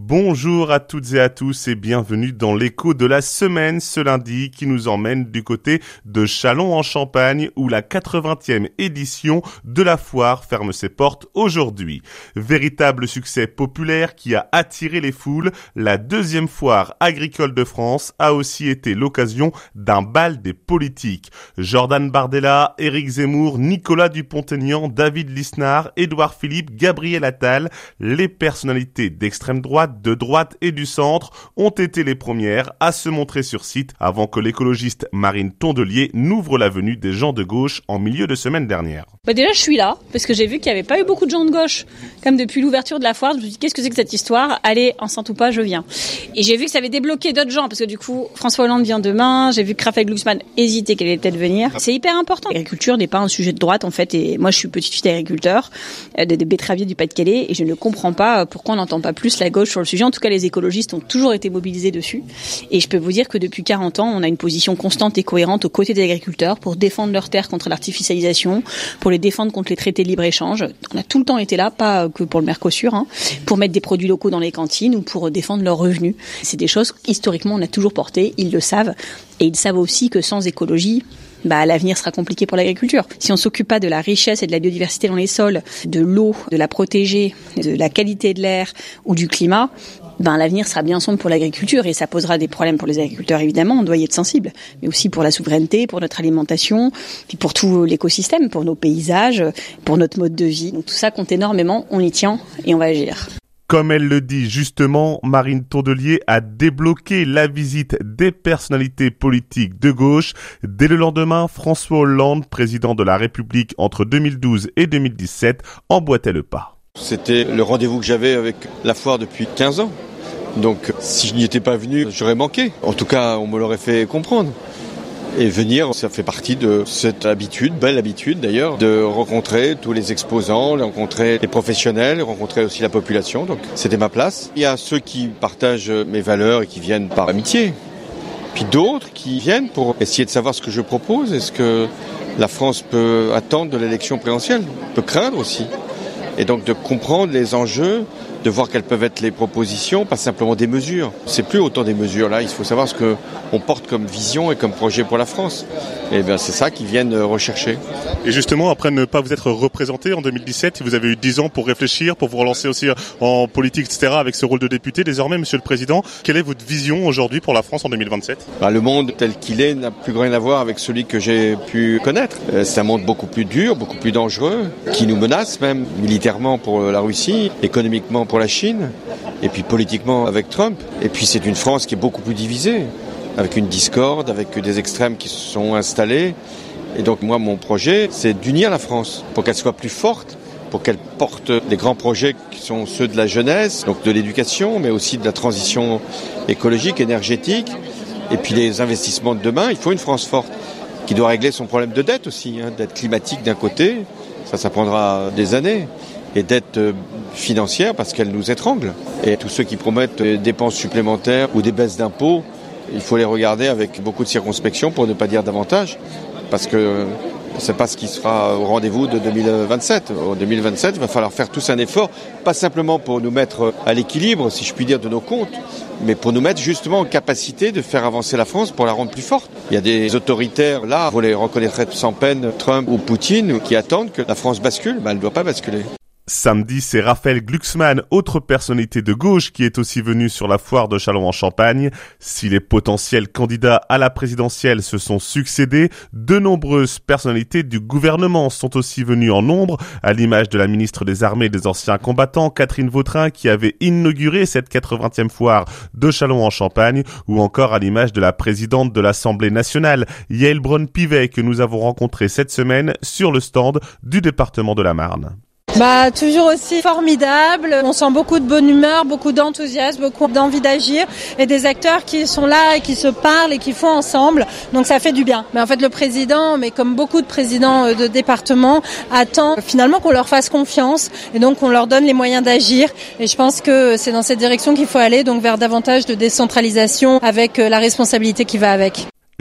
Bonjour à toutes et à tous et bienvenue dans l'écho de la semaine ce lundi qui nous emmène du côté de Châlons-en-Champagne où la 80e édition de la foire ferme ses portes aujourd'hui. Véritable succès populaire qui a attiré les foules, la deuxième foire agricole de France a aussi été l'occasion d'un bal des politiques. Jordan Bardella, Éric Zemmour, Nicolas Dupont-Aignan, David Lisnard, Édouard Philippe, Gabriel Attal, les personnalités d'extrême droite, de droite et du centre ont été les premières à se montrer sur site avant que l'écologiste Marine Tondelier n'ouvre la venue des gens de gauche en milieu de semaine dernière. Déjà je suis là parce que j'ai vu qu'il n'y avait pas eu beaucoup de gens de gauche. Comme depuis l'ouverture de la foire, je me suis dit qu'est-ce que c'est que cette histoire ? Allez, enceinte ou pas, je viens. Et j'ai vu que ça avait débloqué d'autres gens parce que du coup François Hollande vient demain, j'ai vu que Raphaël Glucksmann hésitait qu'elle allait peut-être venir. C'est hyper important. L'agriculture n'est pas un sujet de droite en fait et moi je suis petite fille d'agriculteur, des betteraviers du Pas-de-Calais et je ne comprends pas pourquoi on n'entend pas plus la gauche sur le sujet. En tout cas, les écologistes ont toujours été mobilisés dessus. Et je peux vous dire que depuis 40 ans, on a une position constante et cohérente aux côtés des agriculteurs pour défendre leurs terres contre l'artificialisation, pour les défendre contre les traités de libre-échange. On a tout le temps été là, pas que pour le Mercosur, pour mettre des produits locaux dans les cantines ou pour défendre leurs revenus. C'est des choses historiquement on a toujours portées, ils le savent. Et ils savent aussi que sans écologie, l'avenir sera compliqué pour l'agriculture. Si on s'occupe pas de la richesse et de la biodiversité dans les sols, de l'eau, de la protéger, de la qualité de l'air ou du climat, l'avenir sera bien sombre pour l'agriculture et ça posera des problèmes pour les agriculteurs évidemment, on doit y être sensible, mais aussi pour la souveraineté, pour notre alimentation, puis pour tout l'écosystème, pour nos paysages, pour notre mode de vie. Donc tout ça compte énormément, on y tient et on va agir. Comme elle le dit justement, Marine Tondelier a débloqué la visite des personnalités politiques de gauche. Dès le lendemain, François Hollande, président de la République entre 2012 et 2017, emboîtait le pas. C'était le rendez-vous que j'avais avec la foire depuis 15 ans. Donc si je n'y étais pas venu, j'aurais manqué. En tout cas, on me l'aurait fait comprendre. Et venir, ça fait partie de cette habitude, belle habitude d'ailleurs, de rencontrer tous les exposants, de rencontrer les professionnels, rencontrer aussi la population. Donc c'était ma place. Il y a ceux qui partagent mes valeurs et qui viennent par amitié. Puis d'autres qui viennent pour essayer de savoir ce que je propose et ce que la France peut attendre de l'élection présidentielle, peut craindre aussi. Et donc de comprendre les enjeux, de voir quelles peuvent être les propositions, pas simplement des mesures. C'est plus autant des mesures là, il faut savoir ce qu'on porte comme vision et comme projet pour la France. Et c'est ça qu'ils viennent rechercher. Et justement, après ne pas vous être représenté en 2017, vous avez eu 10 ans pour réfléchir, pour vous relancer aussi en politique, etc. avec ce rôle de député. Désormais, Monsieur le Président, quelle est votre vision aujourd'hui pour la France en 2027 ? Le monde tel qu'il est n'a plus rien à voir avec celui que j'ai pu connaître. C'est un monde beaucoup plus dur, beaucoup plus dangereux, qui nous menace même militairement pour la Russie, économiquement pour la Chine, et puis politiquement avec Trump. Et puis c'est une France qui est beaucoup plus divisée, avec une discorde, avec des extrêmes qui se sont installés. Et donc moi, mon projet, c'est d'unir la France pour qu'elle soit plus forte, pour qu'elle porte des grands projets qui sont ceux de la jeunesse, donc de l'éducation, mais aussi de la transition écologique, énergétique, et puis les investissements de demain. Il faut une France forte qui doit régler son problème de dette aussi, dette climatique d'un côté, ça prendra des années, et dette financière parce qu'elle nous étrangle. Et tous ceux qui promettent des dépenses supplémentaires ou des baisses d'impôts, il faut les regarder avec beaucoup de circonspection pour ne pas dire davantage, parce que c'est pas ce qui sera au rendez-vous de 2027. En 2027, il va falloir faire tous un effort, pas simplement pour nous mettre à l'équilibre, si je puis dire, de nos comptes, mais pour nous mettre justement en capacité de faire avancer la France pour la rendre plus forte. Il y a des autoritaires, là, vous les reconnaîtrez sans peine, Trump ou Poutine, qui attendent que la France bascule. Elle ne doit pas basculer. Samedi, c'est Raphaël Glucksmann, autre personnalité de gauche, qui est aussi venu sur la foire de Châlons-en-Champagne. Si les potentiels candidats à la présidentielle se sont succédés, de nombreuses personnalités du gouvernement sont aussi venues en nombre, à l'image de la ministre des Armées et des Anciens Combattants, Catherine Vautrin, qui avait inauguré cette 80e foire de Châlons-en-Champagne, ou encore à l'image de la présidente de l'Assemblée nationale, Yaël Braun-Pivet, que nous avons rencontrée cette semaine sur le stand du département de la Marne. Toujours aussi formidable. On sent beaucoup de bonne humeur, beaucoup d'enthousiasme, beaucoup d'envie d'agir et des acteurs qui sont là et qui se parlent et qui font ensemble. Donc ça fait du bien. Mais en fait, le président, mais comme beaucoup de présidents de département, attend finalement qu'on leur fasse confiance et donc qu'on leur donne les moyens d'agir. Et je pense que c'est dans cette direction qu'il faut aller, donc vers davantage de décentralisation avec la responsabilité qui va avec.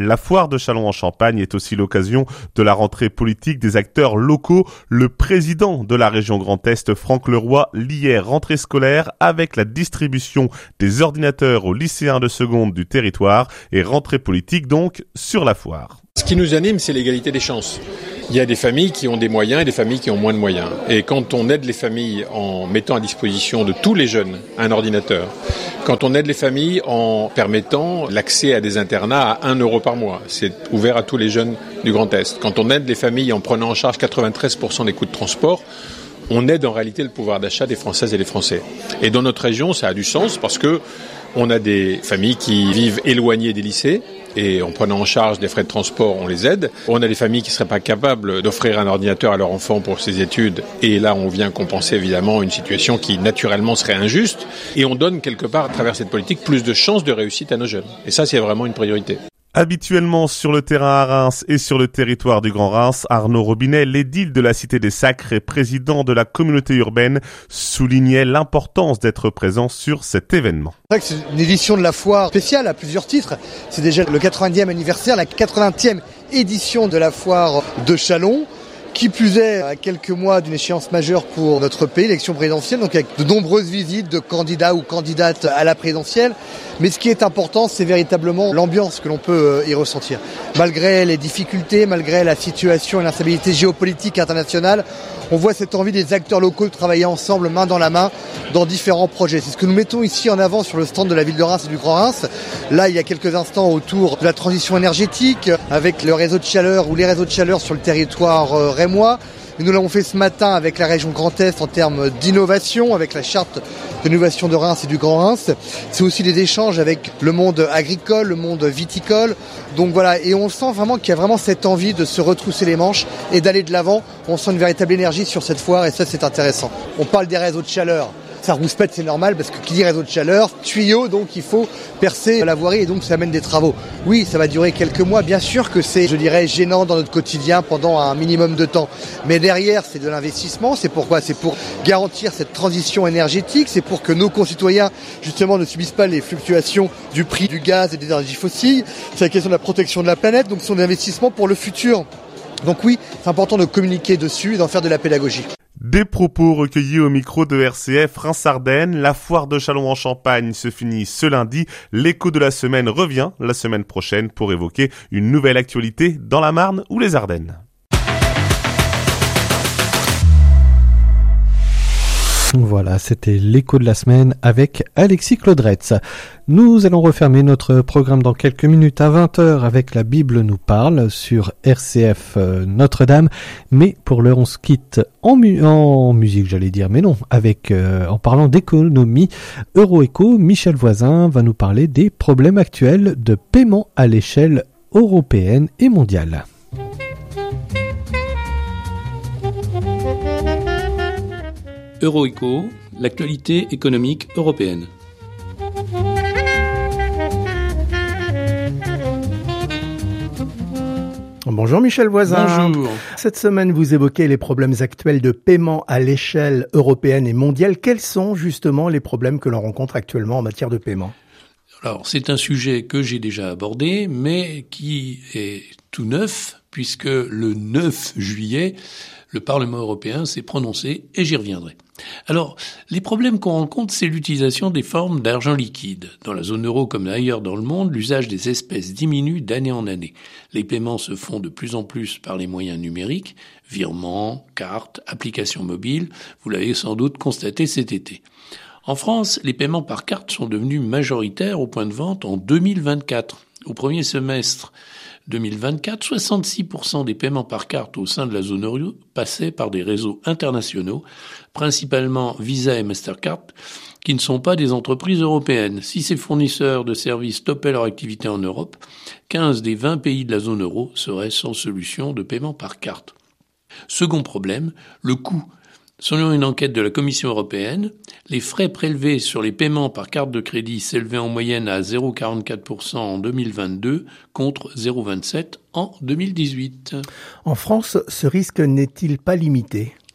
La foire de Châlons en Champagne est aussi l'occasion de la rentrée politique des acteurs locaux. Le président de la région Grand Est, Franck Leroy, liait rentrée scolaire avec la distribution des ordinateurs aux lycéens de seconde du territoire et rentrée politique donc sur la foire. Ce qui nous anime, c'est l'égalité des chances. Il y a des familles qui ont des moyens et des familles qui ont moins de moyens. Et quand on aide les familles en mettant à disposition de tous les jeunes un ordinateur, quand on aide les familles en permettant l'accès à des internats à 1 euro par mois, c'est ouvert à tous les jeunes du Grand Est. Quand on aide les familles en prenant en charge 93% des coûts de transport, on aide en réalité le pouvoir d'achat des Françaises et des Français. Et dans notre région, ça a du sens parce que on a des familles qui vivent éloignées des lycées et en prenant en charge des frais de transport, on les aide. On a des familles qui ne seraient pas capables d'offrir un ordinateur à leur enfant pour ses études et là, on vient compenser évidemment une situation qui naturellement serait injuste et on donne quelque part à travers cette politique plus de chances de réussite à nos jeunes. Et ça, c'est vraiment une priorité. Habituellement sur le terrain à Reims et sur le territoire du Grand Reims, Arnaud Robinet, l'édile de la Cité des Sacres et président de la communauté urbaine, soulignait l'importance d'être présent sur cet événement. C'est vrai que c'est une édition de la foire spéciale à plusieurs titres. C'est déjà le 90e anniversaire, la 80e édition de la foire de Châlons. Qui plus est, à quelques mois d'une échéance majeure pour notre pays, l'élection présidentielle, donc avec de nombreuses visites de candidats ou candidates à la présidentielle. Mais ce qui est important, c'est véritablement l'ambiance que l'on peut y ressentir. Malgré les difficultés, malgré la situation et l'instabilité géopolitique internationale, on voit cette envie des acteurs locaux de travailler ensemble, main dans la main, dans différents projets. C'est ce que nous mettons ici en avant sur le stand de la ville de Reims et du Grand Reims. Là, il y a quelques instants autour de la transition énergétique, avec le réseau de chaleur ou les réseaux de chaleur sur le territoire rémois. Et nous l'avons fait ce matin avec la région Grand Est en termes d'innovation, avec la charte d'innovation de Reims et du Grand Reims. C'est aussi des échanges avec le monde agricole, le monde viticole. Donc voilà, et on sent vraiment qu'il y a vraiment cette envie de se retrousser les manches et d'aller de l'avant. On sent une véritable énergie sur cette foire et ça, c'est intéressant. On parle des réseaux de chaleur. Ça rouspète, c'est normal, parce que qui dit réseau de chaleur, tuyau, donc il faut percer la voirie et donc ça amène des travaux. Oui, ça va durer quelques mois, bien sûr que c'est, je dirais, gênant dans notre quotidien pendant un minimum de temps. Mais derrière, c'est de l'investissement, c'est pourquoi ? C'est pour garantir cette transition énergétique, c'est pour que nos concitoyens, justement, ne subissent pas les fluctuations du prix du gaz et des énergies fossiles. C'est la question de la protection de la planète, donc ce sont des investissements pour le futur. Donc oui, c'est important de communiquer dessus et d'en faire de la pédagogie. Des propos recueillis au micro de RCF Reims-Ardennes. La foire de Châlons en Champagne se finit ce lundi. L'écho de la semaine revient la semaine prochaine pour évoquer une nouvelle actualité dans la Marne ou les Ardennes. Voilà, c'était l'écho de la semaine avec Alexis Claudretz. Nous allons refermer notre programme dans quelques minutes à 20h avec La Bible nous parle sur RCF Notre-Dame. Mais pour l'heure, on se quitte en musique, j'allais dire, mais non, avec en parlant d'économie. Euroéco, Michel Voisin va nous parler des problèmes actuels de paiement à l'échelle européenne et mondiale. Euroéco, l'actualité économique européenne. Bonjour Michel Voisin. Bonjour. Cette semaine, vous évoquez les problèmes actuels de paiement à l'échelle européenne et mondiale. Quels sont justement les problèmes que l'on rencontre actuellement en matière de paiement ? Alors, c'est un sujet que j'ai déjà abordé, mais qui est tout neuf, puisque le 9 juillet, le Parlement européen s'est prononcé, et j'y reviendrai. Alors, les problèmes qu'on rencontre, c'est l'utilisation des formes d'argent liquide. Dans la zone euro comme ailleurs dans le monde, l'usage des espèces diminue d'année en année. Les paiements se font de plus en plus par les moyens numériques, virements, cartes, applications mobiles, vous l'avez sans doute constaté cet été. En France, les paiements par carte sont devenus majoritaires au point de vente en 2024. Au premier semestre 2024, 66% des paiements par carte au sein de la zone euro passaient par des réseaux internationaux, principalement Visa et Mastercard, qui ne sont pas des entreprises européennes. Si ces fournisseurs de services stoppaient leur activité en Europe, 15 des 20 pays de la zone euro seraient sans solution de paiement par carte. Second problème, le coût. Selon une enquête de la Commission européenne, les frais prélevés sur les paiements par carte de crédit s'élevaient en moyenne à 0,44% en 2022 contre 0,27% en 2018. En France, ce risque n'est-il pas limité ?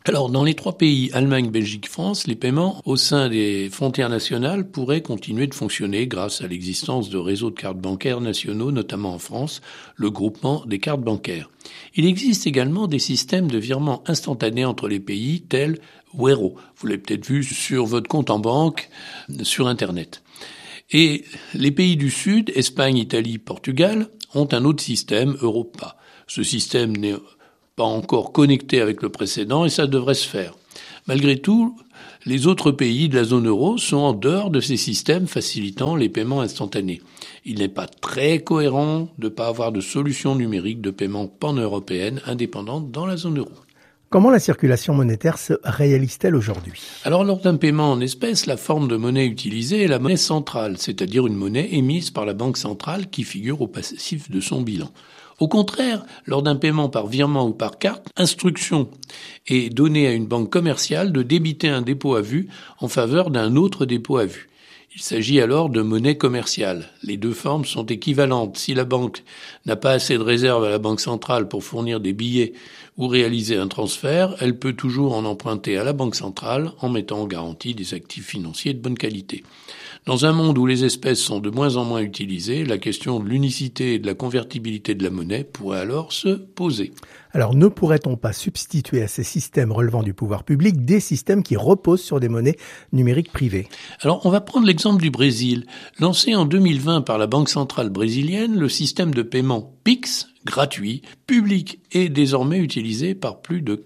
Alors, dans les 3 pays, Allemagne, Belgique, France, les paiements au sein des frontières nationales pourraient continuer de fonctionner grâce à l'existence de réseaux de cartes bancaires nationaux, notamment en France, le groupement des cartes bancaires. Il existe également des systèmes de virement instantané entre les pays tels Wero. Vous l'avez peut-être vu sur votre compte en banque, sur Internet. Et les pays du Sud, Espagne, Italie, Portugal, ont un autre système, Europa. Ce système n'est pas encore connecté avec le précédent et ça devrait se faire. Malgré tout, les autres pays de la zone euro sont en dehors de ces systèmes facilitant les paiements instantanés. Il n'est pas très cohérent de ne pas avoir de solution numérique de paiement pan-européenne indépendante dans la zone euro. Comment la circulation monétaire se réalise-t-elle aujourd'hui? Alors, lors d'un paiement en espèces, la forme de monnaie utilisée est la monnaie centrale, c'est-à-dire une monnaie émise par la banque centrale qui figure au passif de son bilan. Au contraire, lors d'un paiement par virement ou par carte, instruction est donnée à une banque commerciale de débiter un dépôt à vue en faveur d'un autre dépôt à vue. Il s'agit alors de monnaie commerciale. Les 2 formes sont équivalentes. Si la banque n'a pas assez de réserves à la banque centrale pour fournir des billets ou réaliser un transfert, elle peut toujours en emprunter à la banque centrale en mettant en garantie des actifs financiers de bonne qualité. Dans un monde où les espèces sont de moins en moins utilisées, la question de l'unicité et de la convertibilité de la monnaie pourrait alors se poser. Alors ne pourrait-on pas substituer à ces systèmes relevant du pouvoir public des systèmes qui reposent sur des monnaies numériques privées? Alors on va prendre l'exemple du Brésil. Lancé en 2020 par la Banque centrale brésilienne, le système de paiement Pix, gratuit, public, est désormais utilisé par plus de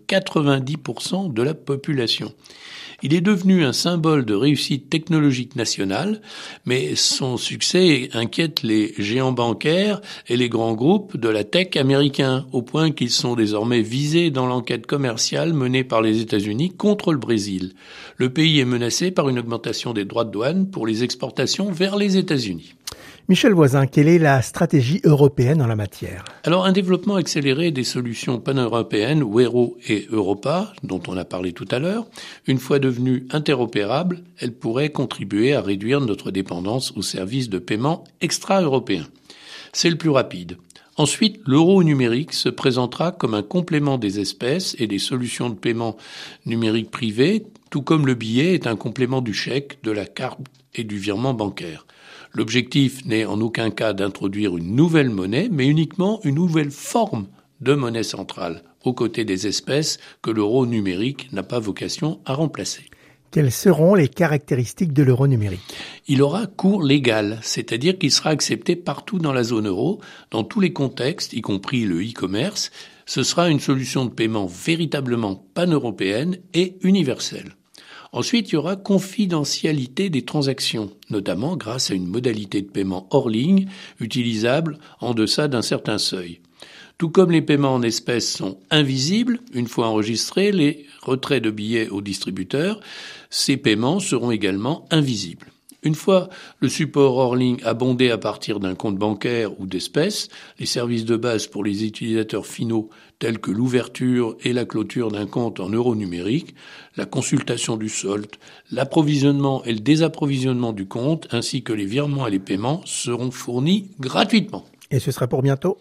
90% de la population. Il est devenu un symbole de réussite technologique nationale, mais son succès inquiète les géants bancaires et les grands groupes de la tech américains, au point qu'ils sont désormais visés dans l'enquête commerciale menée par les États-Unis contre le Brésil. Le pays est menacé par une augmentation des droits de douane pour les exportations vers les États-Unis. Michel Voisin, quelle est la stratégie européenne en la matière? Alors, un développement accéléré des solutions pan-européennes, Wero et Europa, dont on a parlé tout à l'heure, une fois devenues interopérables, elles pourraient contribuer à réduire notre dépendance aux services de paiement extra-européens. C'est le plus rapide. Ensuite, l'euro numérique se présentera comme un complément des espèces et des solutions de paiement numérique privées, tout comme le billet est un complément du chèque, de la carte et du virement bancaire. L'objectif n'est en aucun cas d'introduire une nouvelle monnaie, mais uniquement une nouvelle forme de monnaie centrale, aux côtés des espèces que l'euro numérique n'a pas vocation à remplacer. Quelles seront les caractéristiques de l'euro numérique? Il aura cours légal, c'est-à-dire qu'il sera accepté partout dans la zone euro, dans tous les contextes, y compris le e-commerce. Ce sera une solution de paiement véritablement pan-européenne et universelle. Ensuite, il y aura confidentialité des transactions, notamment grâce à une modalité de paiement hors ligne utilisable en deçà d'un certain seuil. Tout comme les paiements en espèces sont invisibles, une fois enregistrés, les retraits de billets au distributeur, ces paiements seront également invisibles. Une fois le support hors ligne abondé à partir d'un compte bancaire ou d'espèces, les services de base pour les utilisateurs finaux tels que l'ouverture et la clôture d'un compte en euros numériques, la consultation du solde, l'approvisionnement et le désapprovisionnement du compte, ainsi que les virements et les paiements seront fournis gratuitement. Et ce sera pour bientôt?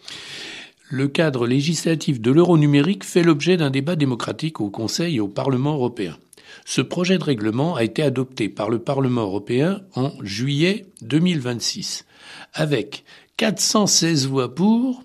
Le cadre législatif de l'euro numérique fait l'objet d'un débat démocratique au Conseil et au Parlement européen. Ce projet de règlement a été adopté par le Parlement européen en juillet 2026, avec 416 voix pour,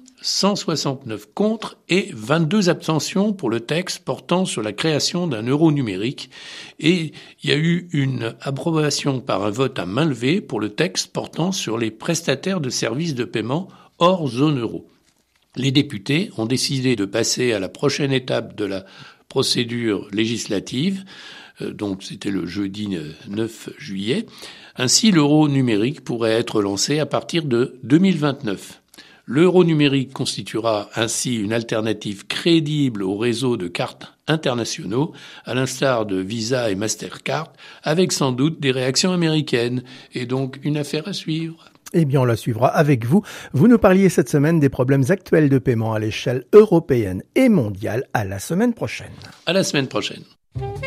169 contre et 22 abstentions pour le texte portant sur la création d'un euro numérique. Et il y a eu une approbation par un vote à main levée pour le texte portant sur les prestataires de services de paiement hors zone euro. Les députés ont décidé de passer à la prochaine étape de la procédure législative, donc c'était le jeudi 9 juillet. Ainsi, l'euro numérique pourrait être lancé à partir de 2029. L'euro numérique constituera ainsi une alternative crédible au réseau de cartes internationaux, à l'instar de Visa et Mastercard, avec sans doute des réactions américaines, et donc une affaire à suivre. Eh bien, on la suivra avec vous. Vous nous parliez cette semaine des problèmes actuels de paiement à l'échelle européenne et mondiale. À la semaine prochaine. À la semaine prochaine.